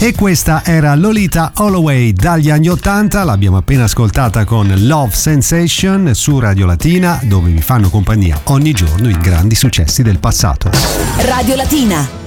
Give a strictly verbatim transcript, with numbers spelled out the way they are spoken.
E questa era Lolita Holloway dagli anni ottanta, l'abbiamo appena ascoltata con Love Sensation su Radio Latina, dove vi fanno compagnia ogni giorno i grandi successi del passato. Radio Latina.